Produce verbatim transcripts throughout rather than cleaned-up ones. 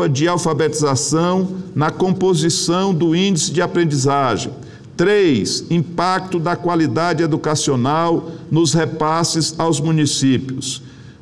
etapa de alfabetização na composição do índice de aprendizagem. Três, impacto da qualidade educacional nos repasses aos municípios.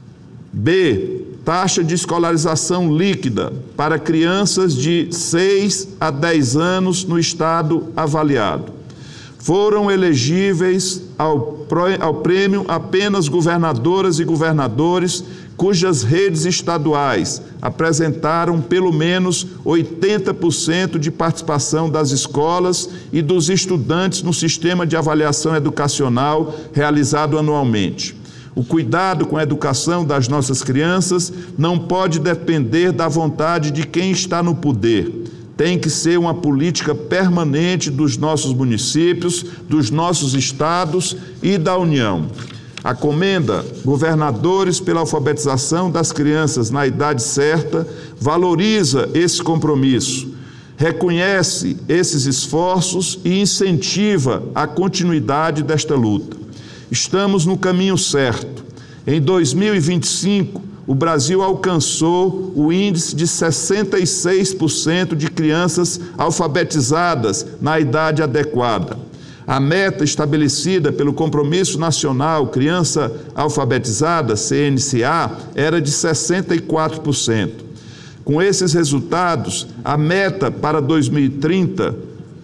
B, taxa de escolarização líquida para crianças de seis a dez anos no estado avaliado. Foram elegíveis ao, ao prêmio apenas governadoras e governadores cujas redes estaduais apresentaram pelo menos oitenta por cento de participação das escolas e dos estudantes no sistema de avaliação educacional realizado anualmente. O cuidado com a educação das nossas crianças não pode depender da vontade de quem está no poder. Tem que ser uma política permanente dos nossos municípios, dos nossos estados e da União. A Comenda Governadores pela Alfabetização das Crianças na Idade Certa valoriza esse compromisso, reconhece esses esforços e incentiva a continuidade desta luta. Estamos no caminho certo. Em dois mil e vinte e cinco, o Brasil alcançou o índice de sessenta e seis por cento de crianças alfabetizadas na idade adequada. A meta estabelecida pelo Compromisso Nacional Criança Alfabetizada, C N C A, era de sessenta e quatro por cento. Com esses resultados, a meta para dois mil e trinta,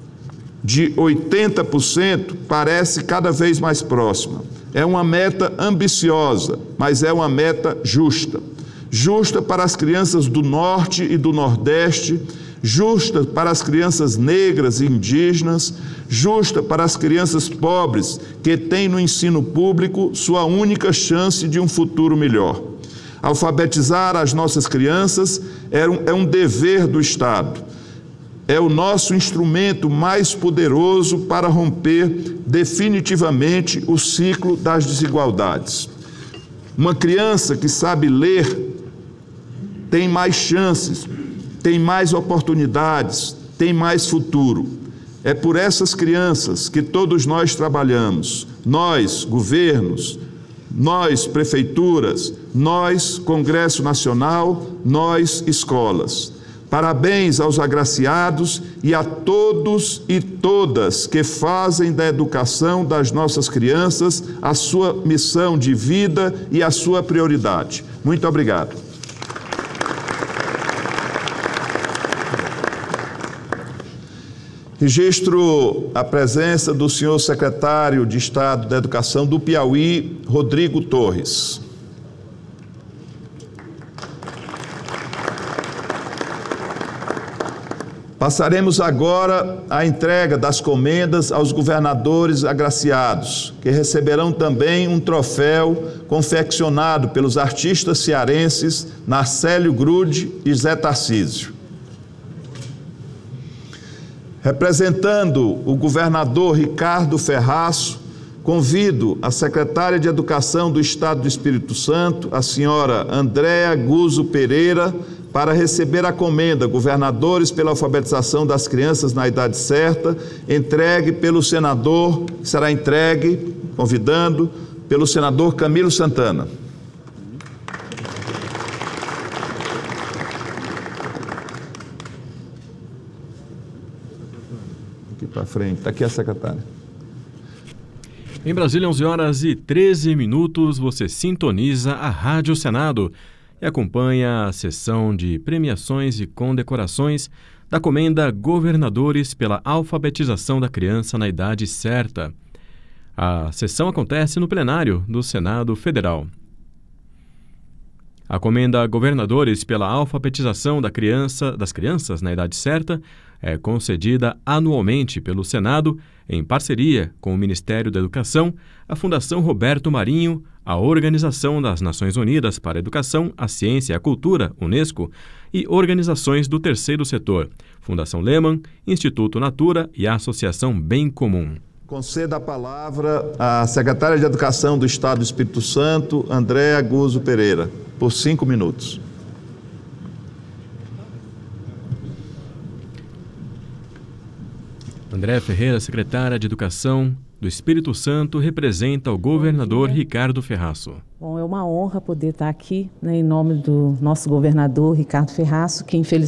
de oitenta por cento, parece cada vez mais próxima. É uma meta ambiciosa, mas é uma meta justa. Justa para as crianças do Norte e do Nordeste, justa para as crianças negras e indígenas, justa para as crianças pobres que têm no ensino público sua única chance de um futuro melhor. Alfabetizar as nossas crianças é um, é um dever do Estado. É o nosso instrumento mais poderoso para romper definitivamente o ciclo das desigualdades. Uma criança que sabe ler tem mais chances, tem mais oportunidades, tem mais futuro. É por essas crianças que todos nós trabalhamos, nós, governos, nós, prefeituras, nós, Congresso Nacional, nós, escolas. Parabéns aos agraciados e a todos e todas que fazem da educação das nossas crianças a sua missão de vida e a sua prioridade. Muito obrigado. Registro a presença do senhor secretário de Estado da Educação do Piauí, Rodrigo Torres. Passaremos agora à entrega das comendas aos governadores agraciados, que receberão também um troféu confeccionado pelos artistas cearenses Narcélio Grude e Zé Tarcísio. Representando o governador Ricardo Ferraço, convido a secretária de Educação do Estado do Espírito Santo, a senhora Andréa Guzzo Pereira, para receber a comenda Governadores pela Alfabetização das Crianças na Idade Certa, entregue pelo senador, será entregue, convidando, pelo senador Camilo Santana. Aqui para frente, está aqui a secretária. Em Brasília, onze horas e treze minutos, você sintoniza a Rádio Senado e acompanha a sessão de premiações e condecorações da Comenda Governadores pela Alfabetização da Criança na Idade Certa. A sessão acontece no plenário do Senado Federal. A Comenda Governadores pela Alfabetização da criança, das Crianças na Idade Certa é concedida anualmente pelo Senado, em parceria com o Ministério da Educação, a Fundação Roberto Marinho, a Organização das Nações Unidas para a Educação, a Ciência e a Cultura, Unesco, e organizações do terceiro setor, Fundação Lehman, Instituto Natura e a Associação Bem Comum. Conceda a palavra à secretária de Educação do Estado do Espírito Santo, Andréa Guzzo Pereira, por cinco minutos. Andréa Ferreira, secretária de Educação do Espírito Santo, representa o governador Ricardo Ferraço. Bom, é uma honra poder estar aqui, né, em nome do nosso governador Ricardo Ferraço, que infelizmente